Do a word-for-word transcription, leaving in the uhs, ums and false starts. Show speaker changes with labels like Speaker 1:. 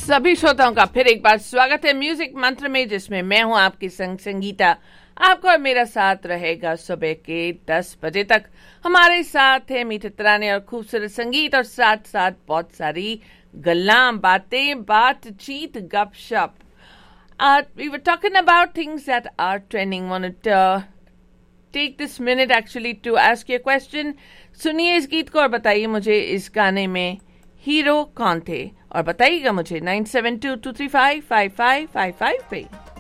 Speaker 1: सभी श्रोताओं का फिर एक बार स्वागत है म्यूजिक मंत्र में, जिसमें मैं हूं आपकी संग संगीता। आपको और मेरा साथ रहेगा सुबह के दस बजे तक। हमारे साथ है मीठे तराने और खूबसूरत संगीत, और साथ साथ बहुत सारी गल्लां, बातें, बातचीत, गपशप। Uh, we were talking about things that are trending. Want to uh, take this minute actually to ask you a question. सुनिए इस गीत को और बताइए मुझे इस गाने में हीरो कौन थे, और बताइएगा मुझे nine seven to to three five five five five five पे।